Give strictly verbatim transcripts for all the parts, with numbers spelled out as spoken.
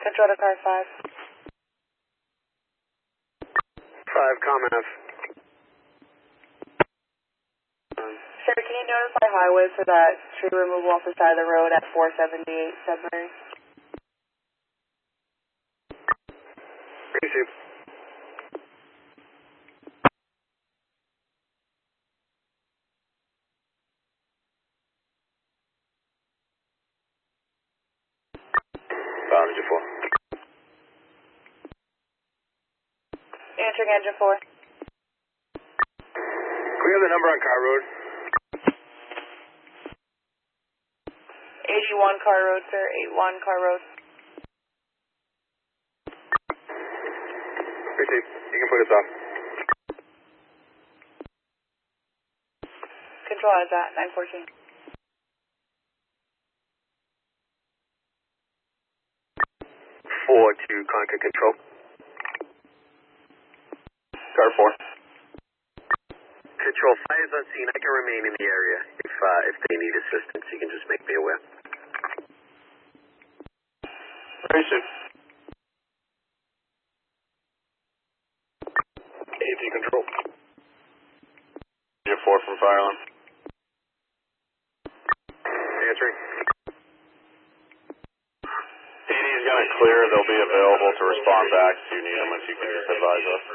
Control to car five. Five, comment F. Sir, can you notify highway for that tree removal off the side of the road at four seventy-eight Sudbury? Receive. Fire engine four. Answering engine four. Can we have the number on Car Road? eighty-one Car Road, sir. eighty-one Car Road. Receive. You can put us off. Control is at nine fourteen. Four to Conquer Control. Car four. Control, fire's on scene. I can remain in the area. If uh, if they need assistance, you can just make me aware. Receive. A T Control. Engine four from fire alarm. Answering. P D is going to clear. They'll be available to respond back if you need them, if you can just advise us.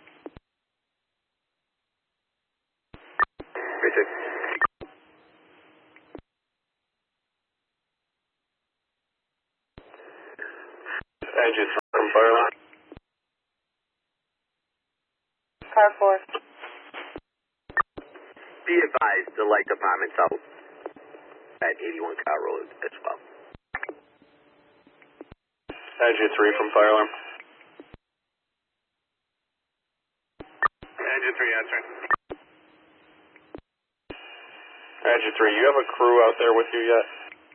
Receive. Engine from fire alarm. Car four. Be advised, the light department's out at eighty-one Car Road as well. Engine three from fire alarm. Engine three answering. Engine three, you have a crew out there with you yet?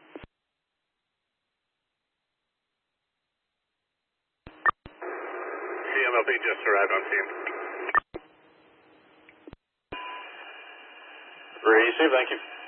C M L P just arrived on scene. Receive, thank you.